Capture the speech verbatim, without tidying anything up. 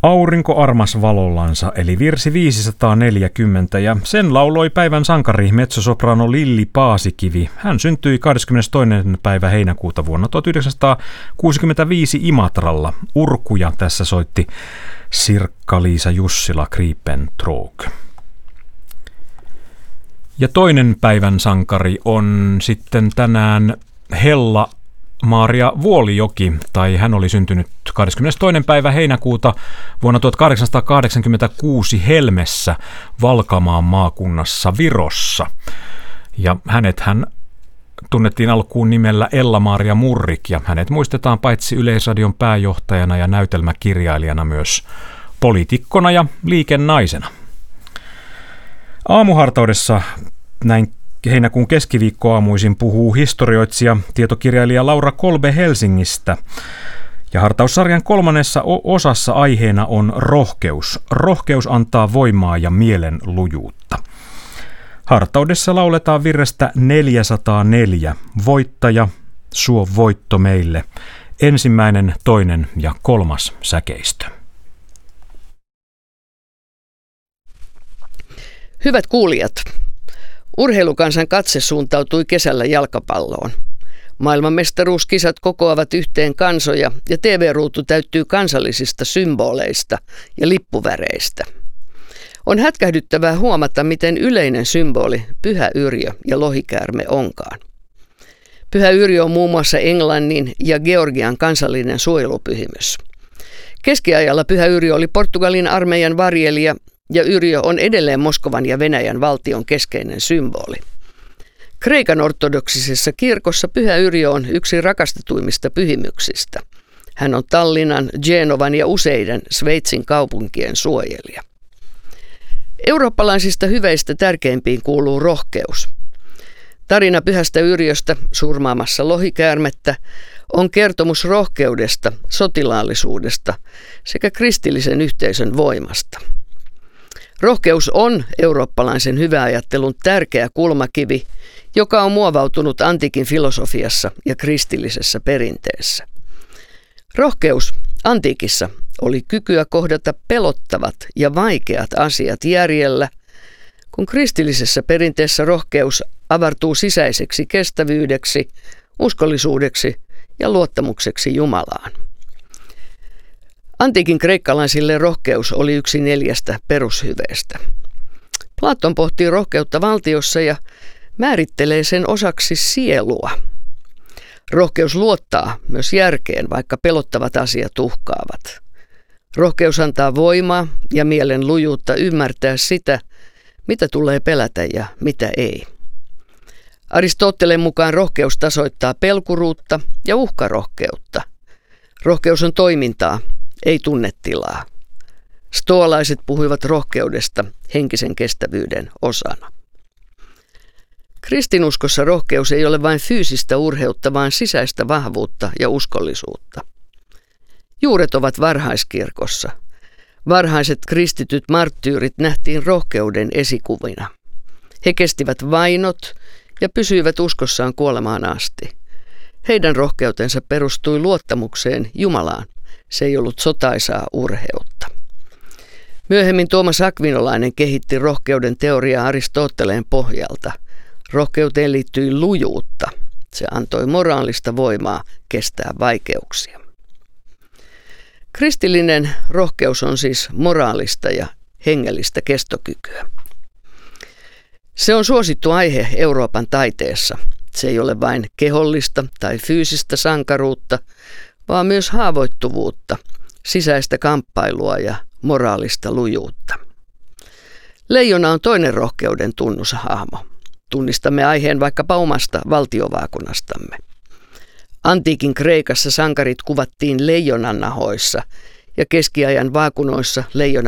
Aurinko armas valollansa, eli virsi viisisataaneljäkymmentä, ja sen lauloi päivän sankari mezzosoprano Lilli Paasikivi. Hän syntyi kahdeskymmenestoinen päivä heinäkuuta vuonna tuhatyhdeksänsataakuusikymmentäviisi Imatralla. Urkuja tässä soitti Sirkka-Liisa Jussila Kripentrog. Ja toinen päivän sankari on sitten tänään Hella Maaria Vuolijoki, tai hän oli syntynyt kahdeskymmenestoinen päivä heinäkuuta vuonna tuhatkahdeksansataakahdeksankymmentäkuusi Helmessä Valkamaan maakunnassa Virossa. Ja hänet hän tunnettiin alkuun nimellä Ella-Maaria Murrik, ja hänet muistetaan paitsi Yleisradion pääjohtajana ja näytelmäkirjailijana myös poliitikkona ja liikennaisena. Aamuhartaudessa näin heinäkuun keskiviikkoaamuisin puhuu historioitsija, tietokirjailija Laura Kolbe Helsingistä. Ja hartaussarjan kolmannessa osassa aiheena on rohkeus. Rohkeus antaa voimaa ja mielen lujuutta. Hartaudessa lauletaan virrestä neljäsataaneljä. Voittaja, suo voitto meille. Ensimmäinen, toinen ja kolmas säkeistö. Hyvät kuulijat, urheilukansan katse suuntautui kesällä jalkapalloon. Maailmanmestaruuskisat kokoavat yhteen kansoja ja T V-ruutu täyttyy kansallisista symboleista ja lippuväreistä. On hätkähdyttävää huomata, miten yleinen symboli Pyhä Yrjö ja lohikäärme onkaan. Pyhä Yrjö on muun muassa Englannin ja Georgian kansallinen suojelupyhimys. Keskiajalla Pyhä Yrjö oli Portugalin armeijan varjelija, ja Yrjö on edelleen Moskovan ja Venäjän valtion keskeinen symboli. Kreikan ortodoksisessa kirkossa Pyhä Yrjö on yksi rakastetuimmista pyhimyksistä. Hän on Tallinnan, Genovan ja useiden Sveitsin kaupunkien suojelija. Eurooppalaisista hyveistä tärkeimpiin kuuluu rohkeus. Tarina Pyhästä Yrjöstä surmaamassa lohikäärmettä on kertomus rohkeudesta, sotilaallisuudesta sekä kristillisen yhteisön voimasta. Rohkeus on eurooppalaisen hyväajattelun tärkeä kulmakivi, joka on muovautunut antiikin filosofiassa ja kristillisessä perinteessä. Rohkeus antiikissa oli kykyä kohdata pelottavat ja vaikeat asiat järjellä, kun kristillisessä perinteessä rohkeus avartuu sisäiseksi kestävyydeksi, uskollisuudeksi ja luottamukseksi Jumalaan. Antiikin kreikkalaisille rohkeus oli yksi neljästä perushyveestä. Platon pohtii rohkeutta valtiossa ja määrittelee sen osaksi sielua. Rohkeus luottaa myös järkeen, vaikka pelottavat asiat uhkaavat. Rohkeus antaa voimaa ja mielen lujuutta ymmärtää sitä, mitä tulee pelätä ja mitä ei. Aristoteleen mukaan rohkeus tasoittaa pelkuruutta ja uhkarohkeutta. Rohkeus on toimintaa, ei tunnetilaa. Stoalaiset puhuivat rohkeudesta henkisen kestävyyden osana. Kristinuskossa rohkeus ei ole vain fyysistä urheutta, vaan sisäistä vahvuutta ja uskollisuutta. Juuret ovat varhaiskirkossa. Varhaiset kristityt marttyyrit nähtiin rohkeuden esikuvina. He kestivät vainot ja pysyivät uskossaan kuolemaan asti. Heidän rohkeutensa perustui luottamukseen Jumalaan. Se ei ollut sotaisaa urheutta. Myöhemmin Tuomas Akvinolainen kehitti rohkeuden teoriaa Aristoteleen pohjalta. Rohkeuteen liittyi lujuutta. Se antoi moraalista voimaa kestää vaikeuksia. Kristillinen rohkeus on siis moraalista ja hengellistä kestokykyä. Se on suosittu aihe Euroopan taiteessa. Se ei ole vain kehollista tai fyysistä sankaruutta, vaan myös haavoittuvuutta, sisäistä kamppailua ja moraalista lujuutta. Leijona on toinen rohkeuden tunnushahmo. Tunnistamme aiheen vaikkapa omasta valtiovaakunastamme. Antiikin Kreikassa sankarit kuvattiin leijonan nahoissa ja keskiajan vaakunoissa leijona